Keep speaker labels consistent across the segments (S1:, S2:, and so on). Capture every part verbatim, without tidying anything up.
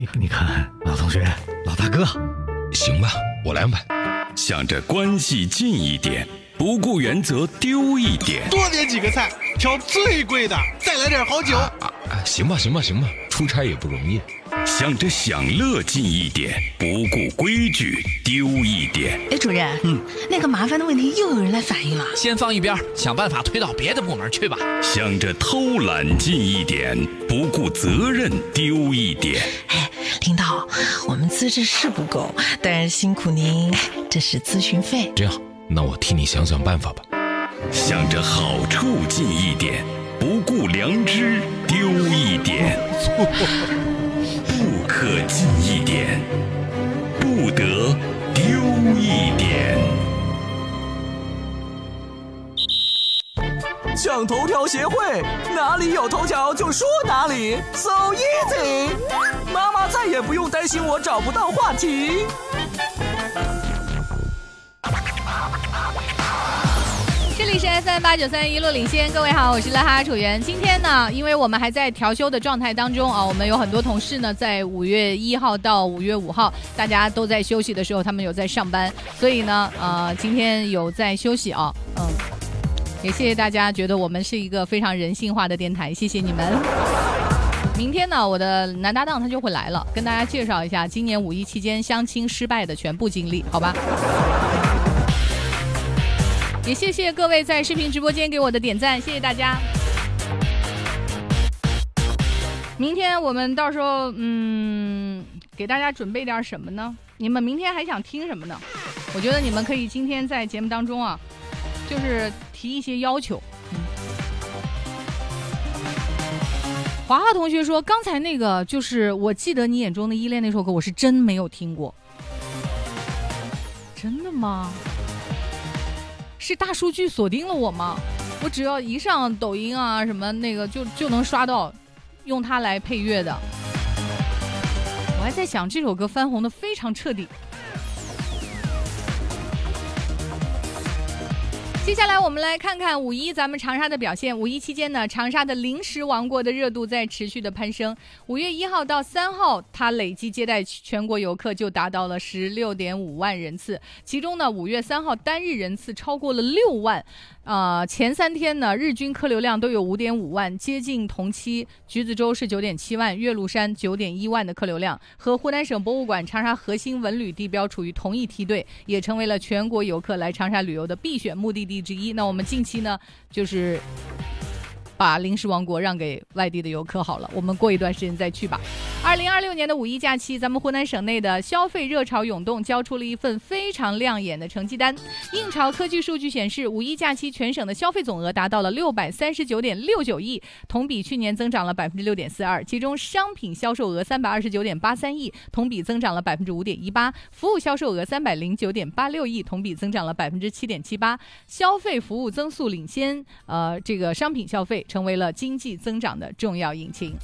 S1: 你你看，老同学，老大哥，
S2: 行吧，我来吧。
S3: 想着关系近一点，不顾原则丢一点，
S4: 多点几个菜，挑最贵的，再来点好酒。
S2: 啊啊啊！行吧，行吧，行吧，出差也不容易。
S3: 想着享乐近一点，不顾规矩丢一点。
S5: 哎，主任，嗯，那个麻烦的问题又有人来反映了，
S6: 先放一边，想办法推到别的部门去吧。
S3: 想着偷懒近一点，不顾责任丢一点。
S5: 哎，领导，我们资质是不够，但是辛苦您，这是咨询费。
S2: 这样，那我替你想想办法吧。
S3: 想着好处近一点，不顾良知丢一点。不可近一点，不得丢一点。
S7: 抢头条协会，哪里有头条就说哪里 ，so easy。妈妈再也不用担心我找不到话题。
S8: 这里是 F M 八九三一路领先，各位好，我是乐哈楚媛。今天呢，因为我们还在调休的状态当中啊，我们有很多同事呢，在五月一号到五月五号，大家都在休息的时候，他们有在上班，所以呢，呃，今天有在休息啊，嗯，也谢谢大家觉得我们是一个非常人性化的电台，谢谢你们。明天呢，我的男搭档他就会来了，跟大家介绍一下今年五一期间相亲失败的全部经历，好吧？也谢谢各位在视频直播间给我的点赞，谢谢大家。明天我们到时候嗯，给大家准备点什么呢？你们明天还想听什么呢？我觉得你们可以今天在节目当中啊，就是提一些要求。嗯，华华同学说，刚才那个就是我记得你眼中的依恋那首歌，我是真没有听过。真的吗？是大数据锁定了我吗？我只要一上抖音啊什么那个就就能刷到用它来配乐的。我还在想这首歌翻红的非常彻底。接下来我们来看看五一咱们长沙的表现。五一期间呢，长沙的零食王国的热度在持续的攀升。五月一号到三号，它累计接待全国游客就达到了十六点五万人次，其中呢，五月三号单日人次超过了六万。呃，前三天呢，日均客流量都有五点五万，接近同期橘子洲是九点七万，岳麓山九点一万的客流量，和湖南省博物馆长沙核心文旅地标处于同一梯队，也成为了全国游客来长沙旅游的必选目的地之一。那我们近期呢，就是把零食王国让给外地的游客好了，我们过一段时间再去吧。二零二六年的五一假期，咱们湖南省内的消费热潮涌动交出了一份非常亮眼的成绩单。应潮科技数据显示，五一假期全省的消费总额达到了六百三十九点六九亿，同比去年增长了百分之六点四二。其中商品销售额三百二十九点八三亿，同比增长了百分之五点一八；服务销售额三百零九点八六亿，同比增长了百分之七点七八。消费服务增速领先，呃，这个商品消费成为了经济增长的重要引擎。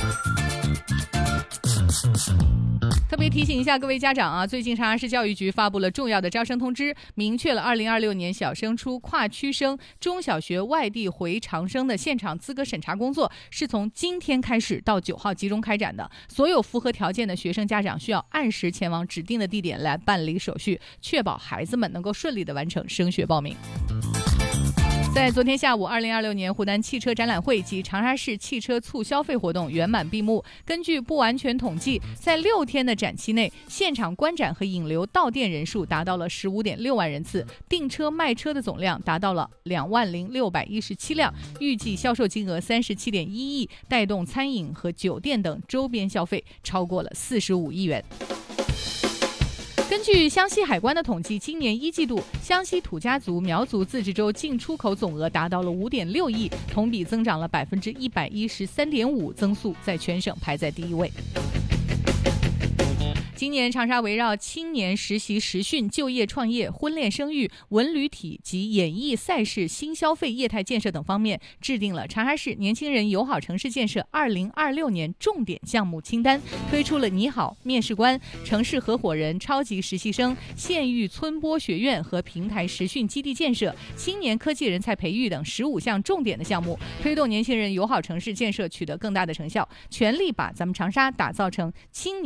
S8: 特别提醒一下各位家长啊，最近长沙市教育局发布了重要的招生通知，明确了二零二六年小升初跨区生中小学外地回常生的现场资格审查工作是从今天开始到九号集中开展的。所有符合条件的学生家长需要按时前往指定的地点来办理手续，确保孩子们能够顺利的完成升学报名。在昨天下午，二零二六年湖南汽车展览会及长沙市汽车促消费活动圆满闭幕。根据不完全统计，在六天的展期内，现场观展和引流到店人数达到了十五点六万人次，订车卖车的总量达到了两万零六百一十七辆，预计销售金额三十七点一亿，带动餐饮和酒店等周边消费超过了四十五亿元。根据湘西海关的统计，今年一季度湘西土家族苗族自治州进出口总额达到了五点六亿，同比增长了百分之一百一十三点五，增速在全省排在第一位。 今年长沙围绕青年实习实训、就业创业、婚恋生育、文旅体及演艺赛事、新消费业态建设等方面，制定了长沙市年轻人友好城市建设二零二六年重点项目清单，推出了你好面试官、城市合伙人、超级实习生、县域村播学院和平台实训基地建设、青年科技人才培育等十五项重点的项目，推动年轻人友好城市建设取得更大的成效，全力把咱们长沙打造成青年